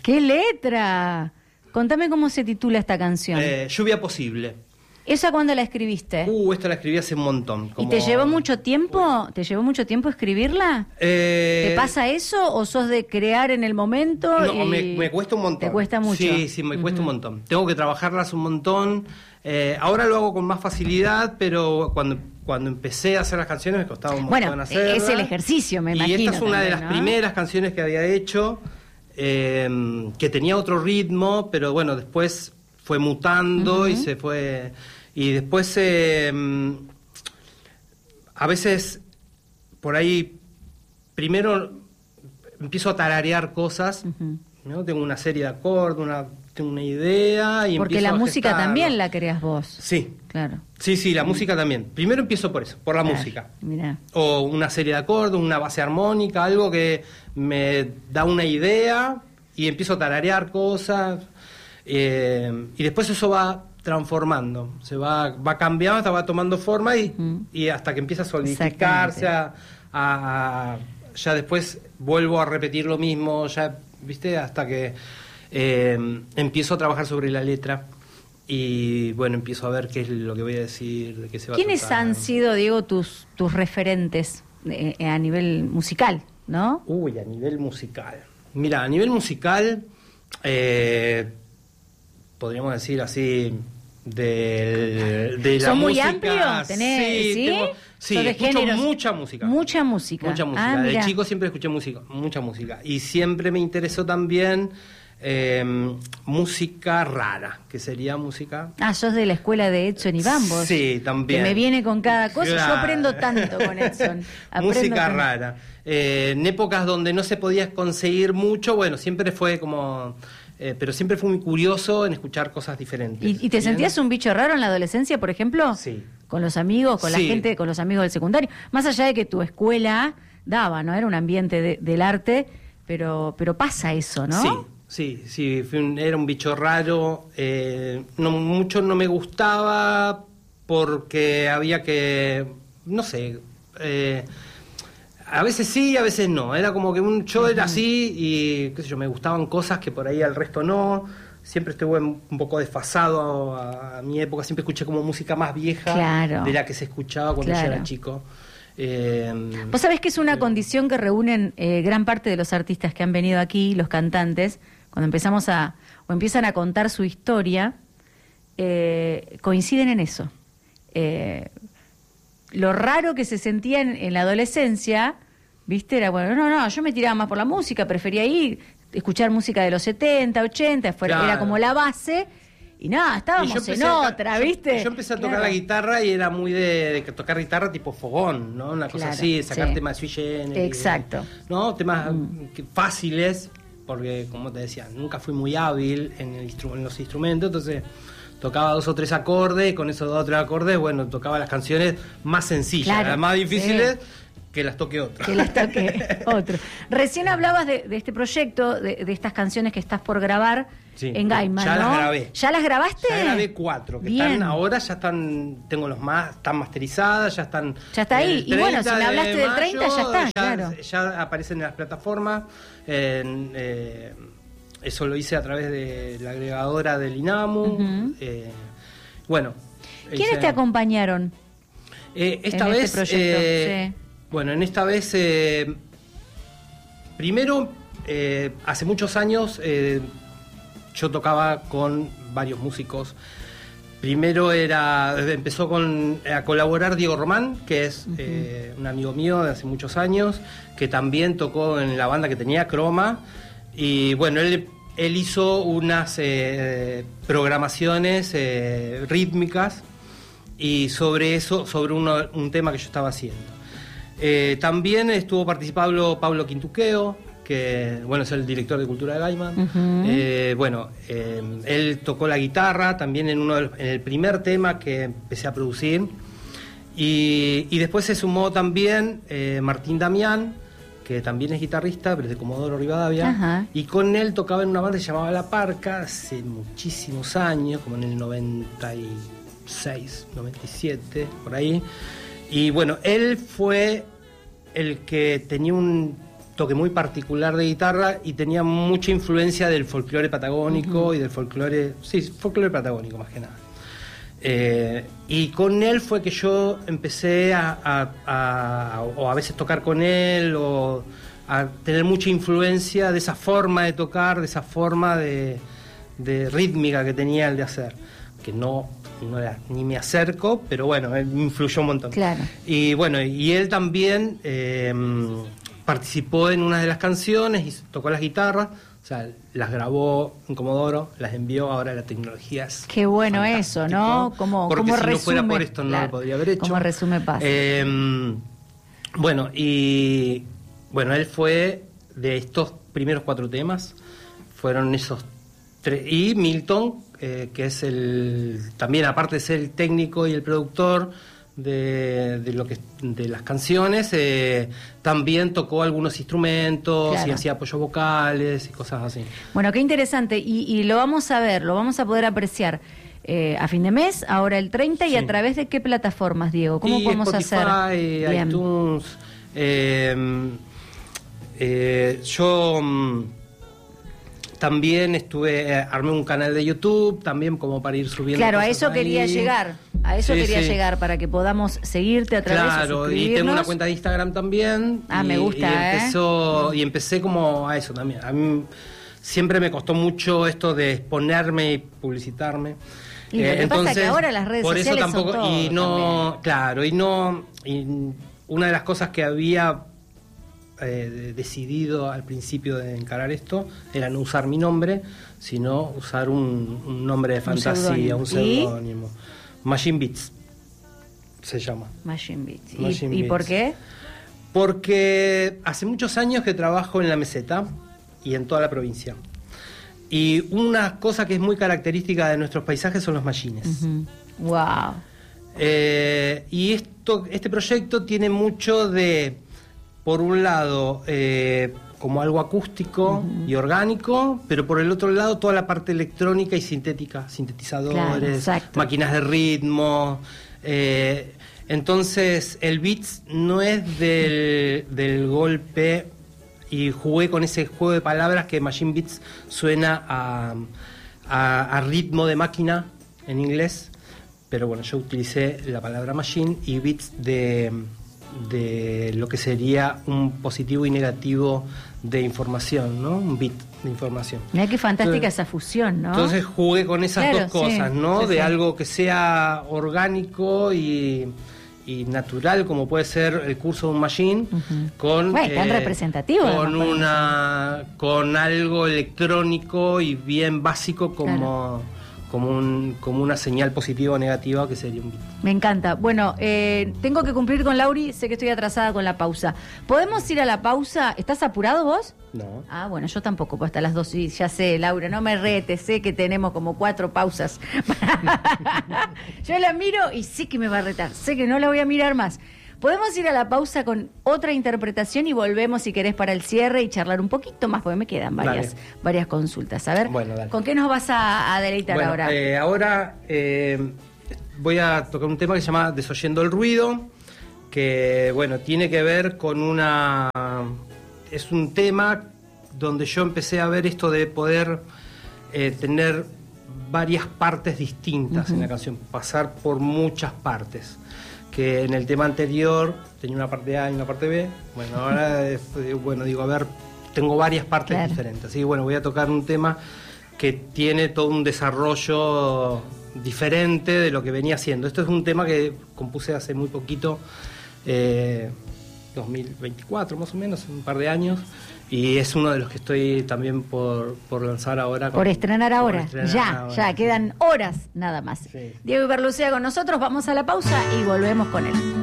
¡Qué letra! Contame cómo se titula esta canción. Lluvia posible. ¿Esa cuándo la escribiste? Esta la escribí hace un montón. ¿Y te llevó mucho tiempo? ¿Te llevó mucho tiempo escribirla? ¿Te pasa eso o sos de crear en el momento? No, me cuesta un montón. ¿Te cuesta mucho? Sí, me cuesta un montón. Tengo que trabajarlas un montón. Ahora lo hago con más facilidad, pero cuando empecé a hacer las canciones me costaba un montón hacerlas. Es el ejercicio, me imagino. Y esta es una también, de las primeras canciones que había hecho, que tenía otro ritmo, pero bueno, después fue mutando y se fue. Y después a veces por ahí primero empiezo a tararear cosas, ¿no? Tengo una serie de acordes, tengo una idea y porque la música también la creas vos. Sí. Claro. Sí, la música también. Primero empiezo por eso, por la música. Mirá. O una serie de acordes, una base armónica, algo que me da una idea y empiezo a tararear cosas. Y después eso va transformando, se va cambiando, hasta va tomando forma y hasta que empieza a solidificarse, ya después vuelvo a repetir lo mismo, ya, ¿viste? Hasta que empiezo a trabajar sobre la letra y bueno, empiezo a ver qué es lo que voy a decir, de qué se va a tratar. ¿Quiénes han sido, Diego, tus referentes a nivel musical, no? A nivel musical. Mira, a nivel musical podríamos decir así, de la ¿Son muy música. amplios? Sí, escucho mucha música. Mucha música. De chico siempre escuché mucha música. Y siempre me interesó también música rara, que sería música... sos de la escuela de Edson y Bambos. Sí, también. Que me viene con cada cosa. Claro. Yo aprendo tanto con Edson. Música rara. En épocas donde no se podía conseguir mucho, bueno, siempre fue como... pero siempre fui muy curioso en escuchar cosas diferentes. ¿Y te sentías un bicho raro en la adolescencia, por ejemplo? Sí. Con los amigos, con la gente, con los amigos del secundario. Más allá de que tu escuela daba, ¿no? Era un ambiente del arte, pero pasa eso, ¿no? Sí, era un bicho raro. Mucho no me gustaba porque había que, no sé... a veces sí, a veces no. Era como que yo era así y, qué sé yo, me gustaban cosas que por ahí al resto no. Siempre estuve un poco desfasado a mi época. Siempre escuché como música más vieja de la que se escuchaba cuando yo era chico. Vos sabés que es una condición que reúnen gran parte de los artistas que han venido aquí, los cantantes, cuando empiezan a contar su historia, coinciden en eso. Lo raro que se sentía en la adolescencia, ¿viste? Era, bueno, yo me tiraba más por la música, prefería escuchar música de los 70, 80, era como la base, y nada, estábamos en otra, ¿viste? Yo empecé a tocar la guitarra y era muy de tocar guitarra tipo fogón, ¿no? Una cosa así, sacar temas de Sui Generis. Exacto. ¿No? Temas fáciles, porque, como te decía, nunca fui muy hábil en los instrumentos, entonces... tocaba 2 o 3 acordes, y con esos 2 o 3 acordes, bueno, tocaba las canciones más sencillas, las más difíciles, que las toque otro. Recién hablabas de este proyecto, de estas canciones que estás por grabar en Gaiman, ya ¿no? Las grabé. ¿Ya las grabaste? Ya grabé 4, que están ahora, tengo están masterizadas, ya están... Ya está ahí, y bueno, si me hablaste del 30, ya está, claro. Ya aparecen en las plataformas, eso lo hice a través de la agregadora del INAMU. ¿Quiénes te acompañaron esta en vez? Este proyecto? Bueno, en esta vez, primero, hace muchos años yo tocaba con varios músicos. Primero empezó a colaborar Diego Román, que es un amigo mío de hace muchos años, que también tocó en la banda que tenía, Croma. Y bueno, él hizo unas programaciones rítmicas y sobre un tema que yo estaba haciendo. También estuvo participando Pablo Quintuqueo, que bueno, es el director de Cultura de Gaiman. Él tocó la guitarra también en el primer tema que empecé a producir. Y después se sumó también Martín Damián, que también es guitarrista, pero es de Comodoro Rivadavia, y con él tocaba en una banda que se llamaba La Parca hace muchísimos años, como en el 96, 97, por ahí. Y bueno, él fue el que tenía un toque muy particular de guitarra y tenía mucha influencia del folclore patagónico y del folclore patagónico más que nada. Y con él fue que yo empecé o a veces tocar con él, o a tener mucha influencia de esa forma de tocar, de esa forma de rítmica que tenía el de hacer, que no era, ni me acerco, pero bueno, él me influyó un montón. Claro. Y bueno, y él también participó en una de las canciones y tocó las guitarras. O sea, las grabó en Comodoro, las envió, ahora la tecnología es qué bueno fantástico, eso, ¿no? Porque como si resume, no fuera por esto no lo podría haber hecho. Como resume pasa. Bueno, él fue de estos primeros 4 temas, fueron esos 3. Y Milton, que es también, aparte de ser el técnico y el productor de las canciones, también tocó algunos instrumentos, claro, y hacía apoyos vocales y cosas así. Bueno, qué interesante, y lo vamos a ver, lo vamos a poder apreciar a fin de mes, ahora el 30, sí. ¿Y a través de qué plataformas, Diego? ¿Cómo y podemos Spotify, hacer? iTunes, yo también armé un canal de YouTube también como para ir subiendo. Claro, a cosas eso ahí. Quería llegar. A eso quería llegar, para que podamos seguirte a través de Claro, y tengo una cuenta de Instagram también. Me gusta, y empecé como a eso también. A mí siempre me costó mucho esto de exponerme y publicitarme. Y lo que pasa es que ahora las redes por sociales eso tampoco, son todo y no, también. Claro, y una de las cosas que había decidido al principio de encarar esto era no usar mi nombre, sino usar un nombre de fantasía, un seudónimo. Machine Beats se llama. Machine Beats. Machine ¿Y Beats. por qué? Porque hace muchos años que trabajo en la meseta y en toda la provincia. Y una cosa que es muy característica de nuestros paisajes son los machines. Wow. Y este proyecto tiene mucho de, por un lado, como algo acústico y orgánico, pero por el otro lado toda la parte electrónica y sintética, sintetizadores, claro, máquinas de ritmo. Entonces el beats no es del golpe, y jugué con ese juego de palabras que Machine Beats suena a ritmo de máquina en inglés, pero bueno, yo utilicé la palabra machine y beats de lo que sería un positivo y negativo de información, ¿no? Un bit de información. Mirá qué fantástica esa fusión, ¿no? Entonces jugué con esas dos cosas, ¿no? De algo que sea orgánico y natural, como puede ser el curso de un machine, con tan representativo, con algo electrónico y bien básico como una señal positiva o negativa, que sería un bit. Me encanta. Bueno, tengo que cumplir con Lauri, sé que estoy atrasada con la pausa. ¿Podemos ir a la pausa? ¿Estás apurado vos? No. Ah, bueno, yo tampoco, pues hasta las 2, y ya sé, Laura, no me retes, sé que tenemos como 4 pausas. Yo la miro y sé que me va a retar, sé que no la voy a mirar más. Podemos ir a la pausa con otra interpretación y volvemos, si querés, para el cierre y charlar un poquito más, porque me quedan varias consultas. A ver, bueno, ¿con qué nos vas a deleitar ahora? Ahora voy a tocar un tema que se llama Desoyendo el Ruido, que, bueno, tiene que ver con es un tema donde yo empecé a ver esto de poder tener varias partes distintas en la canción, pasar por muchas partes. Que en el tema anterior tenía una parte A y una parte B. Bueno, ahora digo, a ver, tengo varias partes diferentes. Así que bueno, voy a tocar un tema que tiene todo un desarrollo diferente de lo que venía haciendo. Esto es un tema que compuse hace muy poquito, 2024 más o menos, un par de años, y es uno de los que estoy también por lanzar ahora. Por estrenar ahora. Ya, quedan horas nada más. Sí. Diego Iberlucea con nosotros, vamos a la pausa y volvemos con él.